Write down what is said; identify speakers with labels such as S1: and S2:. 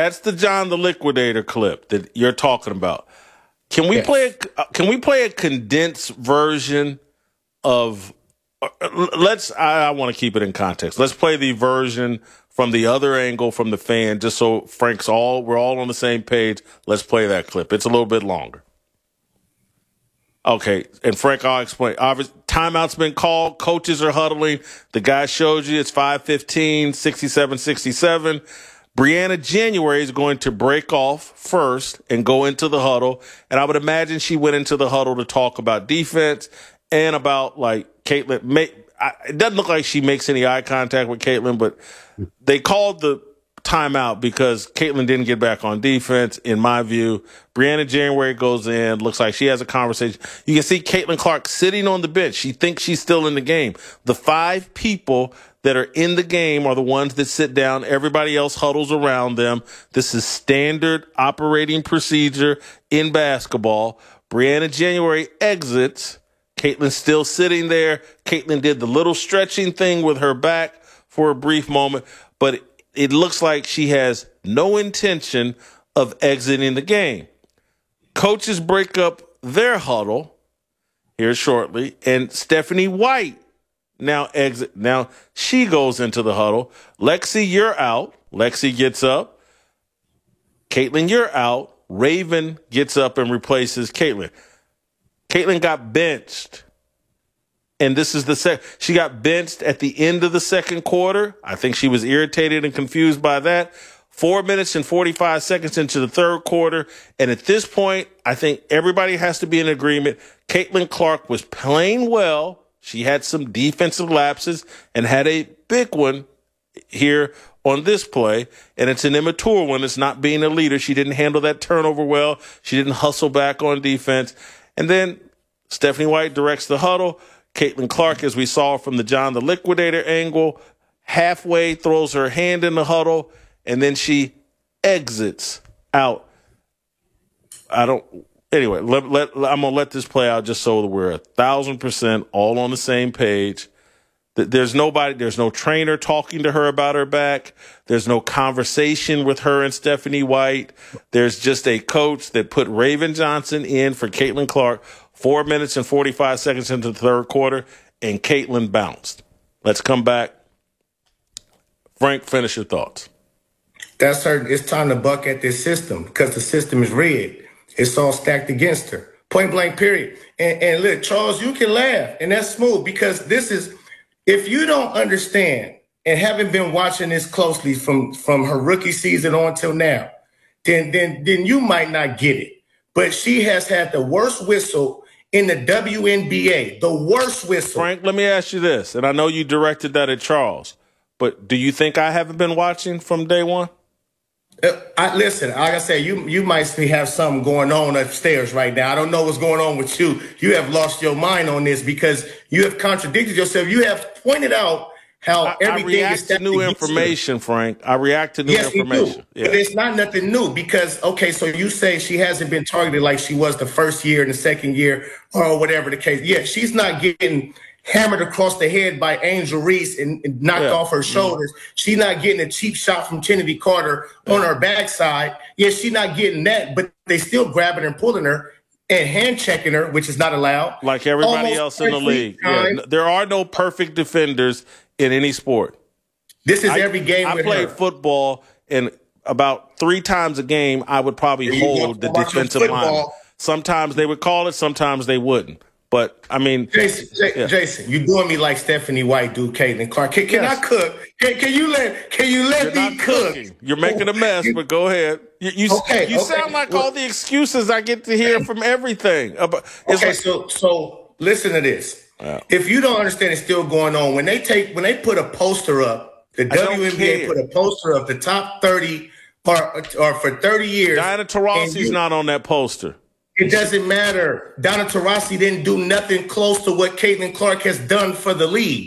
S1: That's the John the Liquidator clip that you're talking about. Can we play a condensed version of? I want to keep it in context. Let's play the version from the other angle from the fan, just so we're all on the same page. Let's play that clip. It's a little bit longer. Okay, and Frank, I'll explain. Timeout's been called. Coaches are huddling. The guy showed you it's 5:15, 67-67. Brianna January is going to break off first and go into the huddle. And I would imagine she went into the huddle to talk about defense and about, like, Caitlin. It doesn't look like she makes any eye contact with Caitlin, but they called the timeout because Caitlin didn't get back on defense, in my view. Brianna January goes in, looks like she has a conversation. You can see Caitlin Clark sitting on the bench. She thinks she's still in the game. The 5 people that are in the game are the ones that sit down. Everybody else huddles around them. This is standard operating procedure in basketball. Brianna January exits. Caitlin's still sitting there. Caitlin did the little stretching thing with her back for a brief moment, but it looks like she has no intention of exiting the game. Coaches break up their huddle here shortly, and Stephanie White now she goes into the huddle. Lexi, you're out. Lexi gets up. Caitlin, you're out. Raven gets up and replaces Caitlin. Caitlin got benched. And this is she got benched at the end of the second quarter. I think she was irritated and confused by that. 4 minutes and 45 seconds into the third quarter. And at this point, I think everybody has to be in agreement. Caitlin Clark was playing well. She had some defensive lapses and had a big one here on this play. And it's an immature one. It's not being a leader. She didn't handle that turnover well. She didn't hustle back on defense. And then Stephanie White directs the huddle. Caitlin Clark, as we saw from the John the Liquidator angle, halfway throws her hand in the huddle, and then she exits out. Anyway, I'm going to let this play out just so that we're 1,000% all on the same page. There's no trainer talking to her about her back. There's no conversation with her and Stephanie White. There's just a coach that put Raven Johnson in for Caitlin Clark 4 minutes and 45 seconds into the third quarter, and Caitlin bounced. Let's come back. Frank, finish your thoughts.
S2: That's her. It's time to buck at this system because the system is rigged. It's all stacked against her. Point blank, period. And look, Charles, you can laugh, and that's smooth because this is, if you don't understand and haven't been watching this closely from her rookie season on till now, then you might not get it. But she has had the worst whistle in the WNBA, the worst whistle.
S1: Frank, let me ask you this, and I know you directed that at Charles, but do you think I haven't been watching from day one?
S2: Listen, like I said, you might have something going on upstairs right now. I don't know what's going on with you. You have lost your mind on this because you have contradicted yourself. You have pointed out how everything
S1: I react to new information, Frank. I react to new information.
S2: Yeah. But it's not nothing new because, okay, so you say she hasn't been targeted like she was the first year and the second year or whatever the case. Yeah, she's not getting hammered across the head by Angel Reese and knocked off her shoulders. She's not getting a cheap shot from Kennedy Carter on her backside. Yeah, she's not getting that, but they still grabbing her and pulling her and hand checking her, which is not allowed.
S1: Like everybody else in the league. Yeah, there are no perfect defenders in any sport.
S2: This is every game.
S1: I played football, and about 3 times a game, I would probably hold the defensive line. Sometimes they would call it, sometimes they wouldn't. But, I mean...
S2: Jason, you're doing me like Stephanie White do Caitlin Clark. Can I cook? Can you let me cook?
S1: You're making a mess, but go ahead. You sound like all the excuses I get to hear from everything.
S2: So listen to this. If you don't understand it's still going on, when they put a poster up, the WNBA put a poster of the top 30 or for 30 years.
S1: Diana Taurasi's not on that poster.
S2: It doesn't matter. Diana Taurasi didn't do nothing close to what Caitlin Clark has done for the league.